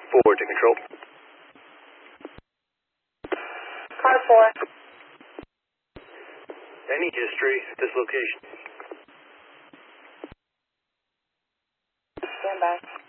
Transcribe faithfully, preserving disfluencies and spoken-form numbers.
Forward to control. Car four. Any history at this location? Stand by.